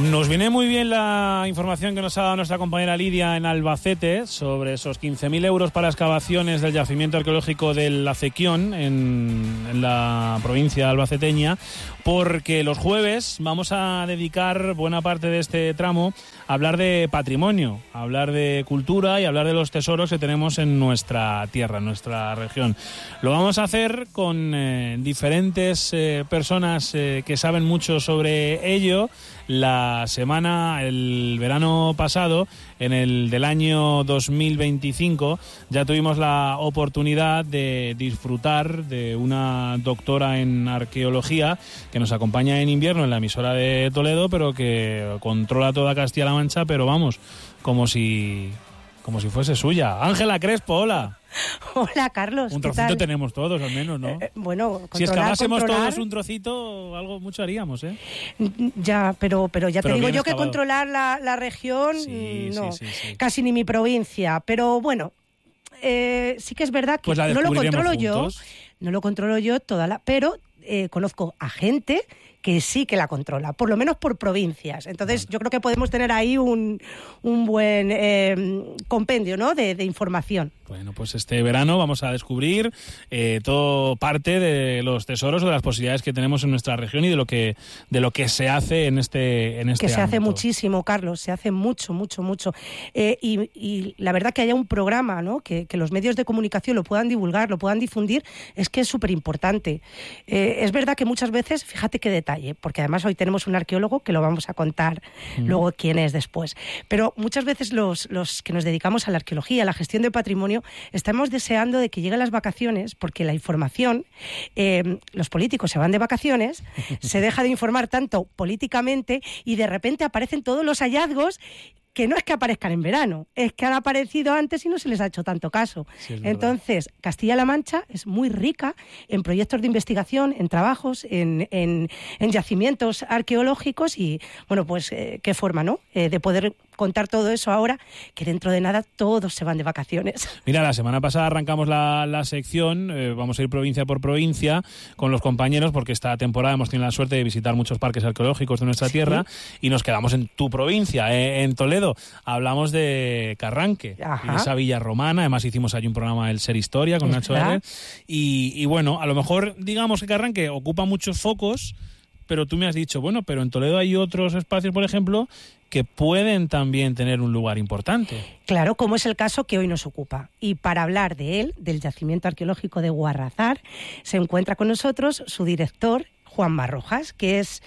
Nos viene muy bien la información que nos ha dado nuestra compañera Lidia en Albacete sobre esos 15.000 euros para excavaciones del yacimiento arqueológico del Acequión en la provincia albaceteña, porque los jueves vamos a dedicar buena parte de este tramo a hablar de patrimonio, a hablar de cultura y a hablar de los tesoros que tenemos en nuestra tierra, en nuestra región. Lo vamos a hacer con diferentes personas que saben mucho sobre ello. El verano pasado, en el del año 2025, ya tuvimos la oportunidad de disfrutar de una doctora en arqueología que nos acompaña en invierno en la emisora de Toledo, pero que controla toda Castilla-La Mancha, pero vamos, como si fuese suya. Ángela Crespo, hola. Hola, Carlos. Un trocito tenemos todos, al menos, ¿no? Bueno, si excavásemos todos un trocito, algo mucho haríamos, ¿eh? Ya, pero ya te digo yo que excavado. Controlar la región, no, sí. casi ni mi provincia. Pero bueno, sí que es verdad que pues no lo controlo juntos. no lo controlo yo pero conozco a gente que sí que la controla, por lo menos por provincias. Entonces, yo creo que podemos tener ahí un buen compendio, ¿no?, de información. Bueno, pues este verano vamos a descubrir todo parte de los tesoros o de las posibilidades que tenemos en nuestra región y de lo que se hace en este que se ámbito. Hace muchísimo, Carlos, se hace mucho. Y la verdad que haya un programa, ¿no?, que los medios de comunicación lo puedan divulgar, lo puedan difundir, es que es súper importante. Es verdad que muchas veces, fíjate qué detalle, porque además hoy tenemos un arqueólogo que lo vamos a contar luego quién es después. Pero muchas veces los que nos dedicamos a la arqueología, a la gestión de patrimonio, estamos deseando de que lleguen las vacaciones, porque la información, los políticos se van de vacaciones, se deja de informar tanto políticamente y de repente aparecen todos los hallazgos que no es que aparezcan en verano, es que han aparecido antes y no se les ha hecho tanto caso. Sí, entonces, Castilla-La Mancha es muy rica en proyectos de investigación, en trabajos, en yacimientos arqueológicos y, bueno, pues qué forma, ¿no?, de poder contar todo eso ahora, que dentro de nada todos se van de vacaciones. Mira, la semana pasada arrancamos la sección, vamos a ir provincia por provincia con los compañeros, porque esta temporada hemos tenido la suerte de visitar muchos parques arqueológicos de nuestra tierra y nos quedamos en tu provincia, en Toledo. Hablamos de Carranque, y de esa villa romana, además hicimos allí un programa, el Ser Historia, con Nacho R. Y bueno, a lo mejor digamos que Carranque ocupa muchos focos, pero tú me has dicho, bueno, pero en Toledo hay otros espacios, por ejemplo, que pueden también tener un lugar importante. Claro, como es el caso que hoy nos ocupa. Y para hablar de él, del yacimiento arqueológico de Guarrazar, se encuentra con nosotros su director, Juanma Rojas, que es,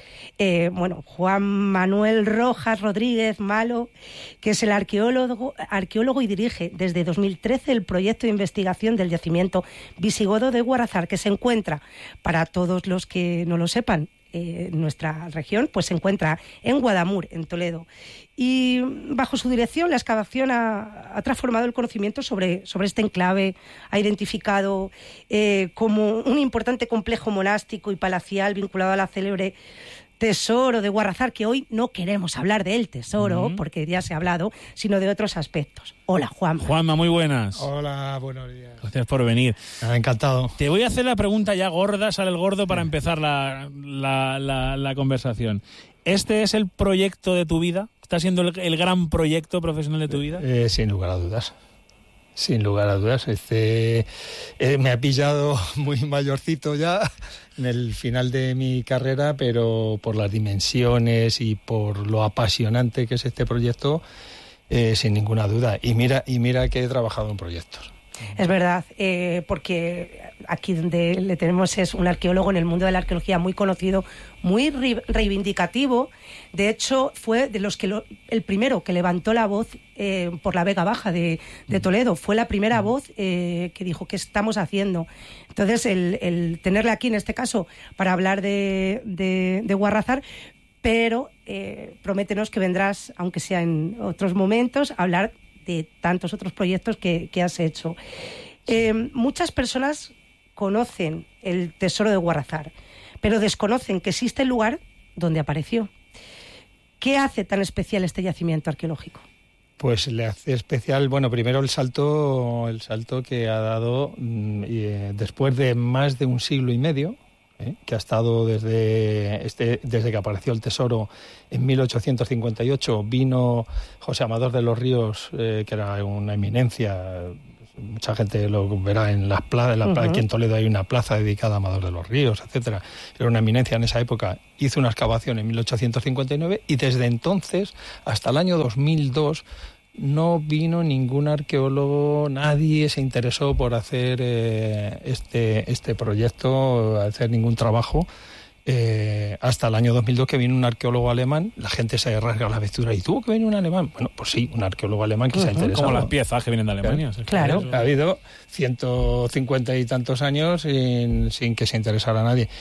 Juan Manuel Rojas Rodríguez Malo, que es el arqueólogo y dirige desde 2013 el proyecto de investigación del yacimiento visigodo de Guarrazar, que se encuentra, para todos los que no lo sepan, nuestra región, pues se encuentra en Guadamur, en Toledo. Y bajo su dirección la excavación ha transformado el conocimiento sobre este enclave, ha identificado como un importante complejo monástico y palacial vinculado a la célebre tesoro de Guarrazar, que hoy no queremos hablar del tesoro, porque ya se ha hablado, sino de otros aspectos. Hola, Juanma. Juanma, muy buenas. Hola, buenos días. Gracias por venir. Encantado. Te voy a hacer la pregunta ya gorda, sale el gordo, para empezar la conversación. ¿Este es el proyecto de tu vida? ¿Está siendo el gran proyecto profesional de tu vida? Sin lugar a dudas. Sin lugar a dudas. Me ha pillado muy mayorcito ya, en el final de mi carrera, pero por las dimensiones y por lo apasionante que es este proyecto, sin ninguna duda. Y mira que he trabajado en proyectos. Es verdad, porque aquí donde le tenemos es un arqueólogo en el mundo de la arqueología muy conocido, muy reivindicativo. De hecho, fue de los que el primero que levantó la voz por la Vega Baja de Toledo. Fue la primera voz que dijo, ¿qué estamos haciendo? Entonces, el tenerle aquí, en este caso, para hablar de Guarrazar, pero prométenos que vendrás, aunque sea en otros momentos, a hablar de tantos otros proyectos que has hecho. Muchas personas conocen el tesoro de Guarrazar, pero desconocen que existe el lugar donde apareció. ¿Qué hace tan especial este yacimiento arqueológico? Pues le hace especial, primero el salto que ha dado después de más de un siglo y medio, que ha estado desde que apareció el tesoro en 1858. Vino José Amador de los Ríos, que era una eminencia. Mucha gente lo verá en las plazas. Aquí en Toledo hay una plaza dedicada a Amador de los Ríos, etcétera. Era una eminencia en esa época. Hizo una excavación en 1859 y desde entonces hasta el año 2002 no vino ningún arqueólogo, nadie se interesó por hacer este proyecto, hacer ningún trabajo. Hasta el año 2002 que vino un arqueólogo alemán, la gente se rasga las vestiduras y tuvo que venir un alemán. Bueno, pues sí, un arqueólogo alemán que se ha interesado. Como las piezas que vienen de Alemania. Claro. Ha habido 150 y tantos años sin que se interesara a nadie.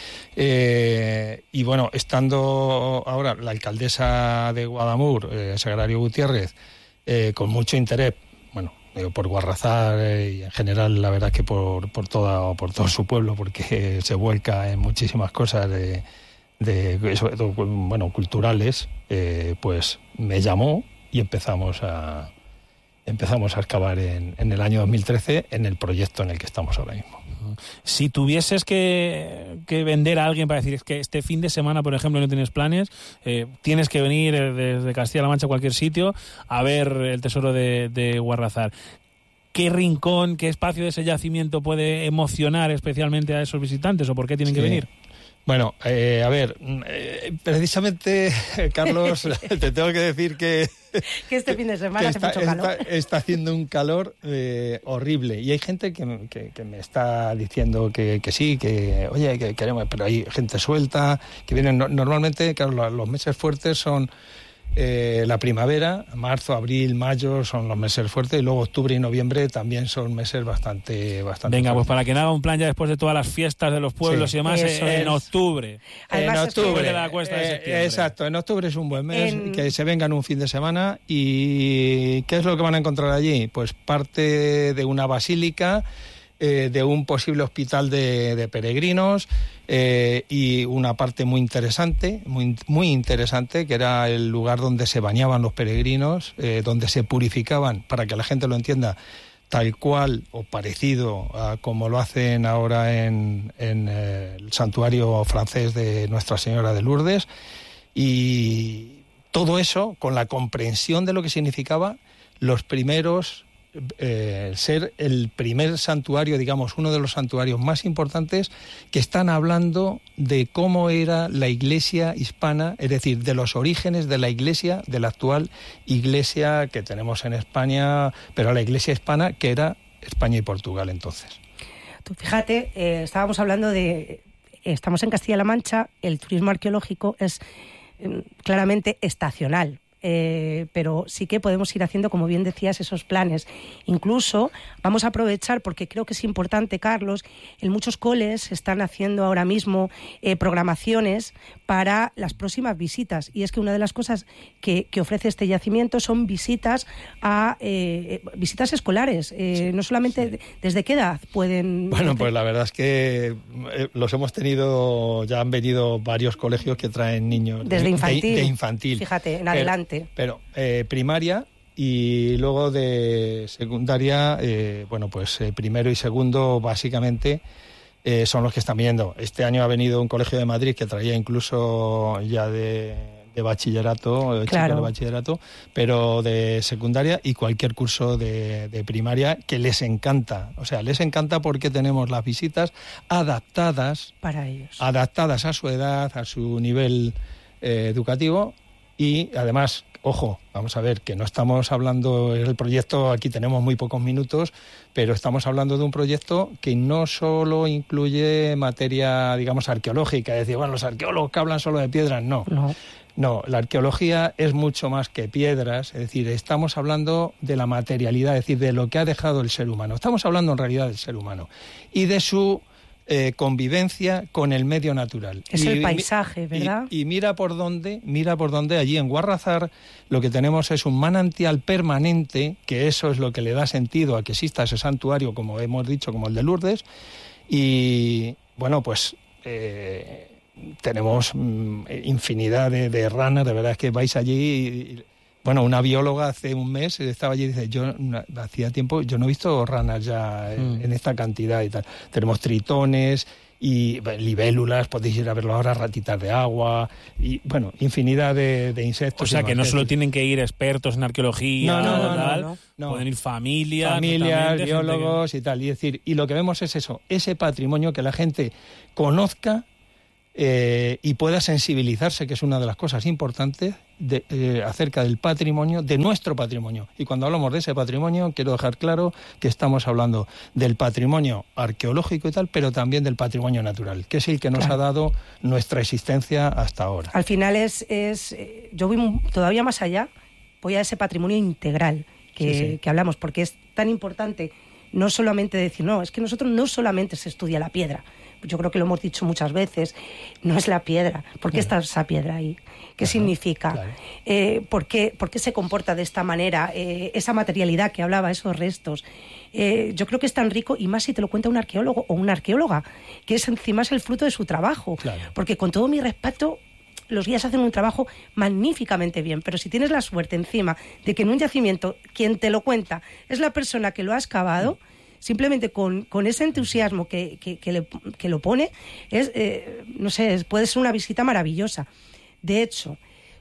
Y bueno, estando ahora la alcaldesa de Guadamur, Sagrario Gutiérrez, con mucho interés, por Guarrazar y en general la verdad que por todo su pueblo, porque se vuelca en muchísimas cosas sobre todo, culturales, pues me llamó y empezamos a excavar en el año 2013 en el proyecto en el que estamos ahora mismo. Si tuvieses que vender a alguien para decir es que este fin de semana, por ejemplo, no tienes planes, tienes que venir desde Castilla-La Mancha a cualquier sitio a ver el tesoro de Guarrazar, ¿qué rincón, qué espacio de ese yacimiento puede emocionar especialmente a esos visitantes o por qué tienen que venir? Bueno, a ver, precisamente, Carlos, te tengo que decir que este fin de semana hace mucho calor. Está haciendo un calor horrible y hay gente que me está diciendo que sí, que oye, que queremos, pero hay gente suelta, que vienen normalmente, claro, los meses fuertes son la primavera, marzo, abril, mayo son los meses fuertes y luego octubre y noviembre también son meses bastante Venga, fuertes. Pues para que haga un plan ya después de todas las fiestas de los pueblos y demás, en octubre. Además, en octubre, de la cuesta de septiembre. Exacto, en octubre es un buen mes, que se vengan un fin de semana. ¿Y qué es lo que van a encontrar allí? Pues parte de una basílica, de un posible hospital de peregrinos, y una parte muy interesante, muy interesante, que era el lugar donde se bañaban los peregrinos, donde se purificaban, para que la gente lo entienda, tal cual o parecido a como lo hacen ahora en el santuario francés de Nuestra Señora de Lourdes, y todo eso con la comprensión de lo que significaba los primeros, ser el primer santuario, digamos, uno de los santuarios más importantes, que están hablando de cómo era la iglesia hispana, es decir, de los orígenes de la iglesia, de la actual iglesia que tenemos en España, pero la iglesia hispana que era España y Portugal entonces. Tú fíjate, estábamos hablando estamos en Castilla-La Mancha, el turismo arqueológico es claramente estacional. Pero sí que podemos ir haciendo, como bien decías, esos planes. Incluso vamos a aprovechar, porque creo que es importante, Carlos, en muchos coles están haciendo ahora mismo programaciones para las próximas visitas. Y es que una de las cosas que ofrece este yacimiento son visitas visitas escolares. No solamente, sí. ¿Desde qué edad pueden...? Bueno, pues la verdad es que los hemos tenido, ya han venido varios colegios que traen niños desde infantil. De infantil. Fíjate, en adelante. Pero primaria y luego de secundaria, primero y segundo básicamente son los que están viendo. Este año ha venido un colegio de Madrid que traía incluso ya de bachillerato, claro. Chicos de bachillerato, pero de secundaria y cualquier curso de primaria que les encanta. O sea, les encanta porque tenemos las visitas adaptadas para ellos, adaptadas a su edad, a su nivel educativo. Y además, ojo, vamos a ver, que no estamos hablando, el proyecto, aquí tenemos muy pocos minutos, pero estamos hablando de un proyecto que no solo incluye materia, digamos, arqueológica, es decir, bueno, los arqueólogos que hablan solo de piedras, no. No, la arqueología es mucho más que piedras, es decir, estamos hablando de la materialidad, es decir, de lo que ha dejado el ser humano. Estamos hablando en realidad del ser humano y de su convivencia con el medio natural. Es el paisaje, ¿verdad? Y mira por dónde, allí en Guarrazar lo que tenemos es un manantial permanente, que eso es lo que le da sentido a que exista ese santuario, como hemos dicho, como el de Lourdes, y bueno, pues tenemos infinidad de ranas, de verdad es que vais allí bueno, una bióloga hace un mes estaba allí y dice, hacía tiempo, yo no he visto ranas ya en esta cantidad y tal. Tenemos tritones y libélulas, podéis ir a verlo ahora, ratitas de agua, y bueno, infinidad de insectos. O sea, que no solo tienen que ir expertos en arqueología, no. Pueden ir familias, biólogos y tal. Y decir, y lo que vemos es eso, ese patrimonio que la gente conozca y pueda sensibilizarse, que es una de las cosas importantes acerca del patrimonio, de nuestro patrimonio. Y cuando hablamos de ese patrimonio, quiero dejar claro que estamos hablando del patrimonio arqueológico y tal, pero también del patrimonio natural, que es el que nos ha dado nuestra existencia hasta ahora. Al final yo voy todavía más allá, voy a ese patrimonio integral que hablamos, porque es tan importante no solamente decir, no, es que nosotros no solamente se estudia la piedra. Yo creo que lo hemos dicho muchas veces, no es la piedra. ¿Por qué está esa piedra ahí? ¿Qué significa? Claro. ¿Por qué se comporta de esta manera? Esa materialidad que hablaba, esos restos. Yo creo que es tan rico, y más si te lo cuenta un arqueólogo o una arqueóloga, que es encima el fruto de su trabajo. Claro. Porque con todo mi respeto, los guías hacen un trabajo magníficamente bien, pero si tienes la suerte encima de que en un yacimiento quien te lo cuenta es la persona que lo ha excavado, simplemente con ese entusiasmo que lo pone, no sé, puede ser una visita maravillosa. De hecho,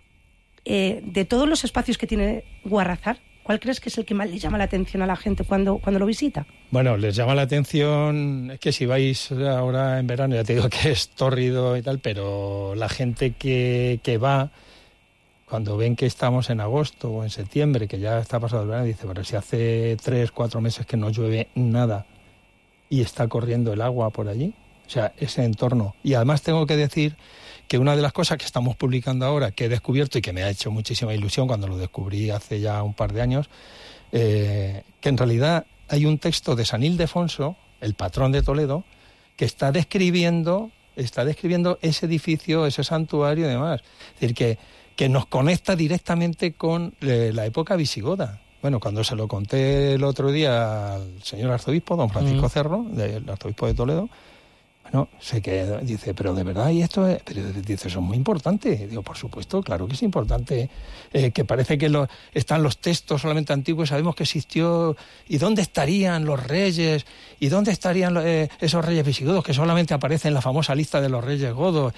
de todos los espacios que tiene Guarrazar, ¿cuál crees que es el que más le llama la atención a la gente cuando lo visita? Bueno, les llama la atención, es que si vais ahora en verano, ya te digo que es tórrido y tal, pero la gente que va, cuando ven que estamos en agosto o en septiembre, que ya está pasado el verano, dice, pero si hace 3-4 meses que no llueve nada y está corriendo el agua por allí, o sea, ese entorno. Y además tengo que decir que una de las cosas que estamos publicando ahora, que he descubierto y que me ha hecho muchísima ilusión cuando lo descubrí hace ya un par de años, que en realidad hay un texto de San Ildefonso, el patrón de Toledo, que está describiendo ese edificio, ese santuario y demás. Es decir, que nos conecta directamente con la época visigoda. Bueno, cuando se lo conté el otro día al señor arzobispo, don Francisco Cerro, el arzobispo de Toledo, bueno, se quedó, dice, pero de verdad, y esto es, pero dice, eso es muy importante. Y digo, por supuesto, claro que es importante, que parece que están los textos solamente antiguos, sabemos que existió, y dónde estarían los reyes, y dónde estarían esos reyes visigodos que solamente aparecen en la famosa lista de los reyes godos,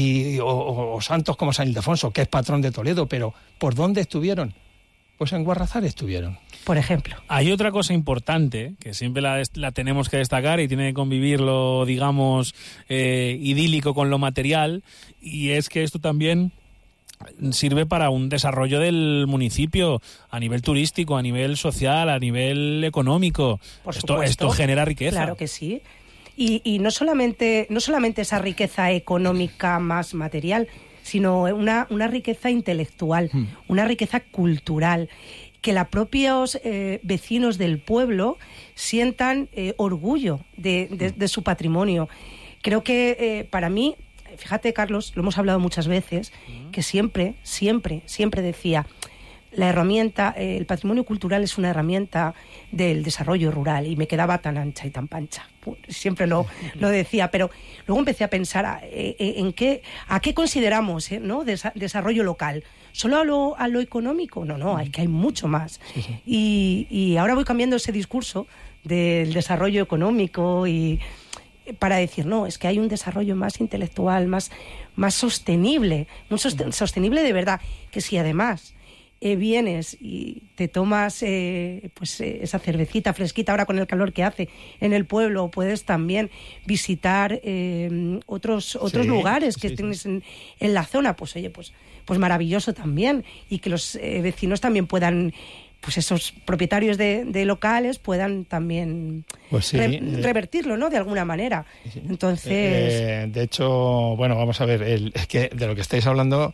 o santos como San Ildefonso, que es patrón de Toledo, pero ¿por dónde estuvieron? Pues en Guarrazar estuvieron. Por ejemplo. Hay otra cosa importante que siempre la tenemos que destacar y tiene que convivir lo, digamos, idílico con lo material, y es que esto también sirve para un desarrollo del municipio a nivel turístico, a nivel social, a nivel económico. Esto genera riqueza. Claro que sí. Y no solamente esa riqueza económica más material, sino una riqueza intelectual, una riqueza cultural, que los propios vecinos del pueblo sientan orgullo de su patrimonio. Creo que para mí, fíjate, Carlos, lo hemos hablado muchas veces, que siempre decía, la herramienta, el patrimonio cultural es una herramienta del desarrollo rural, y me quedaba tan ancha y tan pancha. Siempre lo decía, pero luego empecé a pensar a qué consideramos desarrollo local. ¿Solo a lo económico? No, hay mucho más. Sí. Y ahora voy cambiando ese discurso del desarrollo económico y para decir, no, es que hay un desarrollo más intelectual, más sostenible, sostenible de verdad, que si además vienes y te tomas esa cervecita fresquita ahora con el calor que hace en el pueblo, puedes también visitar otros lugares que tienes en la zona, pues oye, pues maravilloso también, y que los vecinos también puedan, pues esos propietarios de locales puedan también revertirlo, ¿no? De alguna manera. Sí. Entonces, de hecho, bueno, vamos a ver, es que de lo que estáis hablando,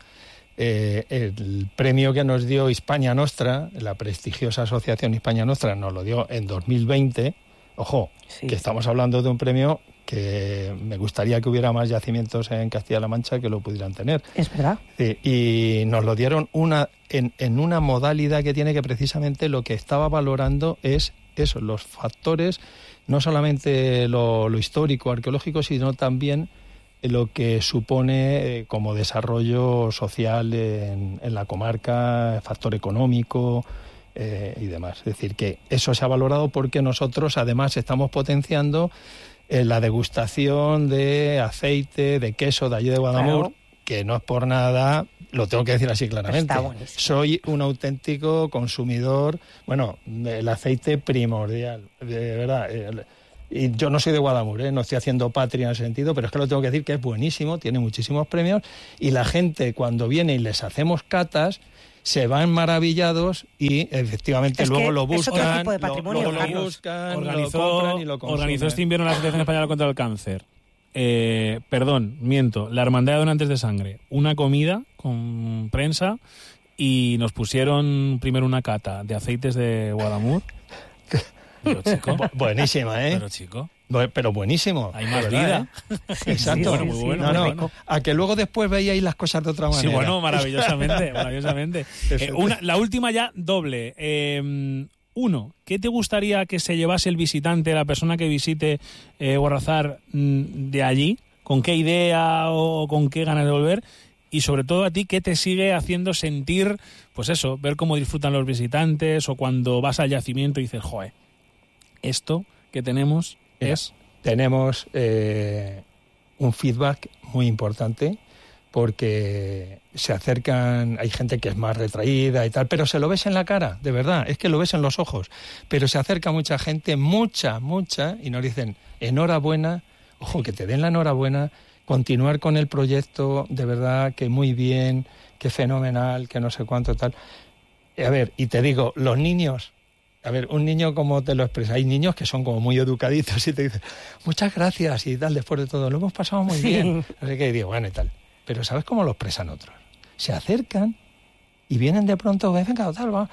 el premio que nos dio Hispania Nostra, la prestigiosa asociación Hispania Nostra, nos lo dio en 2020. Ojo, que estamos hablando de un premio que me gustaría que hubiera más yacimientos en Castilla-La Mancha que lo pudieran tener. Es verdad. Y nos lo dieron en una modalidad que tiene, que precisamente lo que estaba valorando es eso, los factores, no solamente lo histórico, arqueológico, sino también lo que supone como desarrollo social en la comarca, factor económico y demás. Es decir, que eso se ha valorado porque nosotros además estamos potenciando la degustación de aceite, de queso de allí de Guadamur, claro, que no es por nada, lo tengo que decir así claramente. Soy un auténtico consumidor, bueno, del aceite primordial, de verdad. Y yo no soy de Guadamur, no estoy haciendo patria en ese sentido, pero es que lo tengo que decir que es buenísimo, tiene muchísimos premios, y la gente cuando viene y les hacemos catas se van maravillados y efectivamente luego lo buscan, lo compran y lo consumen. Organizó este invierno la Asociación Española contra el Cáncer. La Hermandad de Donantes de Sangre, una comida con prensa, y nos pusieron primero una cata de aceites de Guadamur. Pero chico, buenísima, ¿eh? Pero chico, pero buenísimo. Hay más vida. Sí, exacto. Sí, muy bueno. No. A que luego después veíais las cosas de otra manera. Sí, bueno, maravillosamente. La última ya doble. Uno, ¿qué te gustaría que se llevase el visitante, la persona que visite Guarrazar de allí? ¿Con qué idea o con qué ganas de volver? Y sobre todo a ti, ¿qué te sigue haciendo sentir, pues eso, ver cómo disfrutan los visitantes, o cuando vas al yacimiento y dices, joder, esto que tenemos es... Tenemos un feedback muy importante, porque se acercan, hay gente que es más retraída y tal, pero se lo ves en la cara, de verdad, es que lo ves en los ojos, pero se acerca mucha gente, mucha, y nos dicen, enhorabuena, ojo, que te den la enhorabuena, continuar con el proyecto, de verdad, que muy bien, que fenomenal, que no sé cuánto, tal. A ver, y te digo, los niños, a ver, un niño, ¿cómo te lo expresa? Hay niños que son como muy educaditos y te dicen, muchas gracias y tal, después de todo, lo hemos pasado muy bien. No sé qué, y digo, bueno, y tal. Pero ¿sabes cómo lo expresan otros? Se acercan y vienen de pronto, venga, tal, va.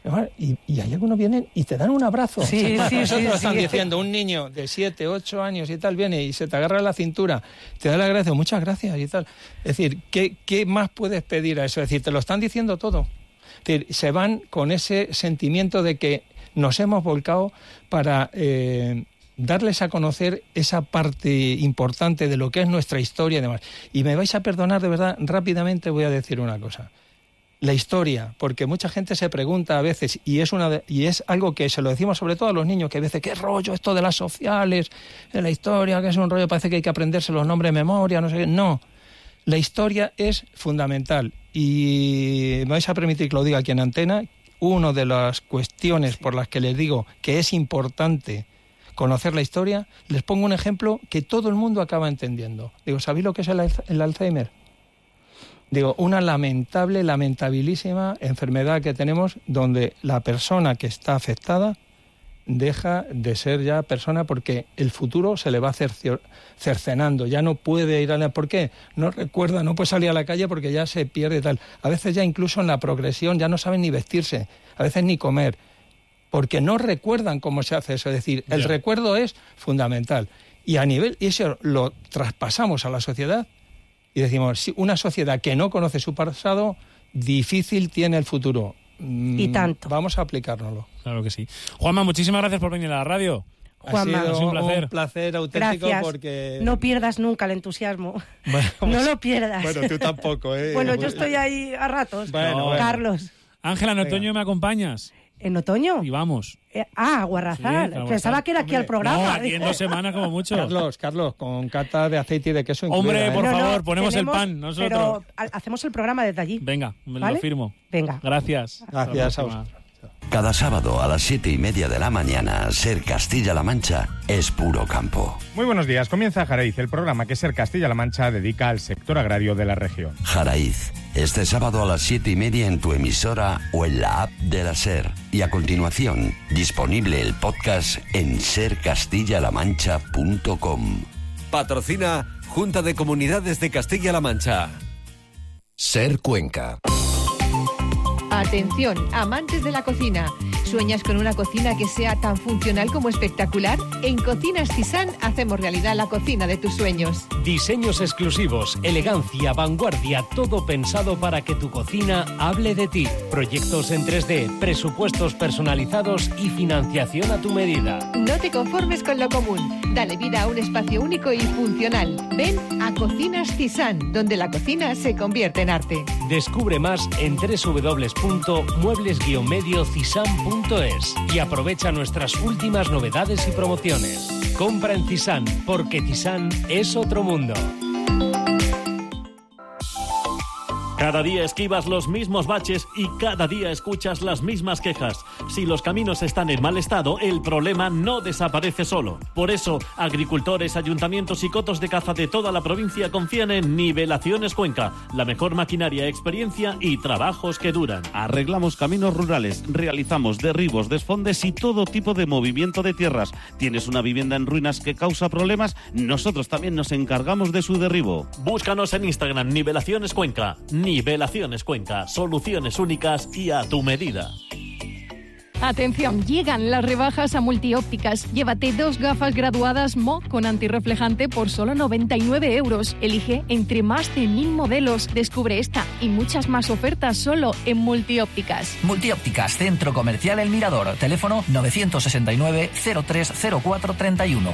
Y hay algunos vienen y te dan un abrazo. Nosotros están diciendo, un niño de 7, 8 años y tal viene y se te agarra la cintura, te da las gracias, muchas gracias y tal. Es decir, ¿qué más puedes pedir a eso? Es decir, te lo están diciendo todo. Es decir, se van con ese sentimiento de que nos hemos volcado para darles a conocer esa parte importante de lo que es nuestra historia y demás. Y me vais a perdonar, de verdad, rápidamente voy a decir una cosa. La historia, porque mucha gente se pregunta a veces, y es algo que se lo decimos sobre todo a los niños, que a veces, ¿qué rollo esto de las sociales, de la historia, que es un rollo, parece que hay que aprenderse los nombres de memoria, no sé qué? No, la historia es fundamental, y me vais a permitir que lo diga aquí en antena, una de las cuestiones por las que les digo que es importante conocer la historia, les pongo un ejemplo que todo el mundo acaba entendiendo. Digo, ¿sabéis lo que es el Alzheimer? Digo, una lamentabilísima enfermedad que tenemos, donde la persona que está afectada deja de ser ya persona, porque el futuro se le va cercenando, ya no puede ir a la... ¿Por qué? No recuerda, no puede salir a la calle porque ya se pierde tal. A veces ya incluso en la progresión ya no saben ni vestirse, a veces ni comer, porque no recuerdan cómo se hace eso. Es decir, el recuerdo es fundamental. Y eso lo traspasamos a la sociedad. Y decimos, si una sociedad que no conoce su pasado, difícil tiene el futuro. Y tanto. Vamos a aplicárnoslo. Claro que sí. Juanma, muchísimas gracias por venir a la radio. Juanma, ha sido un placer auténtico. Gracias. Porque... No pierdas nunca el entusiasmo. Bueno, no lo pierdas. Bueno, tú tampoco, ¿eh? Bueno, yo estoy ahí a ratos. Bueno. Carlos. Ángela, en otoño me acompañas. ¿En otoño? Y vamos. A Guarrazar. Sí, Pensaba que era aquí al programa. No, aquí en 2 semanas como mucho. Carlos, con cata de aceite y de queso incluida. Hombre, por favor, ponemos el pan nosotros. Pero hacemos el programa desde allí. Venga, ¿vale? Lo firmo. Venga. Gracias. Gracias a vosotros. Cada sábado a las 7:30 de la mañana, Ser Castilla-La Mancha es puro campo. Muy buenos días. Comienza Jaraiz, el programa que Ser Castilla-La Mancha dedica al sector agrario de la región. Jaraiz, este sábado a las 7:30 en tu emisora o en la app de la Ser. Y a continuación, disponible el podcast en sercastillalamancha.com. Patrocina Junta de Comunidades de Castilla-La Mancha. Ser Cuenca. Atención, amantes de la cocina. ¿Sueñas con una cocina que sea tan funcional como espectacular? En Cocinas Tisán hacemos realidad la cocina de tus sueños. Diseños exclusivos, elegancia, vanguardia, todo pensado para que tu cocina hable de ti. Proyectos en 3D, presupuestos personalizados y financiación a tu medida. No te conformes con lo común. Dale vida a un espacio único y funcional. Ven a Cocinas Tisán, donde la cocina se convierte en arte. Descubre más en www.muebles-mediocisán.es y aprovecha nuestras últimas novedades y promociones. Compra en Cisan, porque Cisan es otro mundo. Cada día esquivas los mismos baches y cada día escuchas las mismas quejas. Si los caminos están en mal estado, el problema no desaparece solo. Por eso, agricultores, ayuntamientos y cotos de caza de toda la provincia confían en Nivelaciones Cuenca, la mejor maquinaria, experiencia y trabajos que duran. Arreglamos caminos rurales, realizamos derribos, desfondes y todo tipo de movimiento de tierras. ¿Tienes una vivienda en ruinas que causa problemas? Nosotros también nos encargamos de su derribo. Búscanos en Instagram, Nivelaciones Cuenca. Nivelaciones Cuenca, soluciones únicas y a tu medida. Atención, llegan las rebajas a Multiópticas. Llévate 2 gafas graduadas Mo con antirreflejante por solo 99 €. Elige entre más de 1000 modelos. Descubre esta y muchas más ofertas solo en Multiópticas. Multiópticas, Centro Comercial El Mirador. Teléfono 969 030431.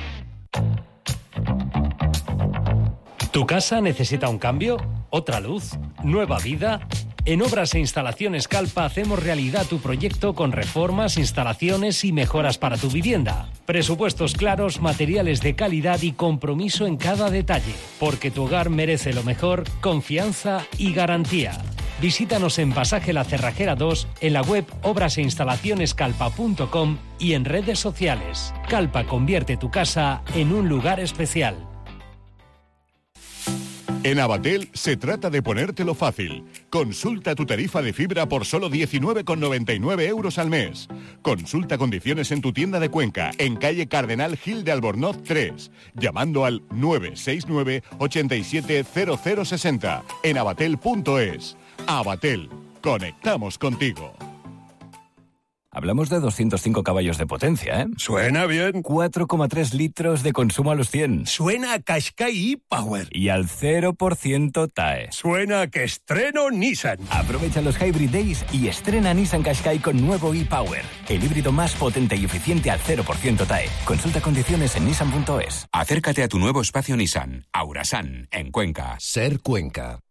¿Tu casa necesita un cambio? ¿Otra luz? ¿Nueva vida? En Obras e Instalaciones Calpa hacemos realidad tu proyecto con reformas, instalaciones y mejoras para tu vivienda. Presupuestos claros, materiales de calidad y compromiso en cada detalle. Porque tu hogar merece lo mejor, confianza y garantía. Visítanos en Pasaje La Cerrajera 2, en la web obraseinstalacionescalpa.com y en redes sociales. Calpa convierte tu casa en un lugar especial. En Abatel se trata de ponértelo fácil. Consulta tu tarifa de fibra por solo 19,99 € al mes. Consulta condiciones en tu tienda de Cuenca, en calle Cardenal Gil de Albornoz 3, llamando al 969 87 0060 en abatel.es. Abatel, conectamos contigo. Hablamos de 205 caballos de potencia, ¿eh? Suena bien. 4,3 litros de consumo a los 100. Suena a Qashqai e-Power. Y al 0% TAE. Suena a que estreno Nissan. Aprovecha los Hybrid Days y estrena Nissan Qashqai con nuevo e-Power. El híbrido más potente y eficiente al 0% TAE. Consulta condiciones en nissan.es. Acércate a tu nuevo espacio Nissan, Aurasan, en Cuenca. Ser Cuenca.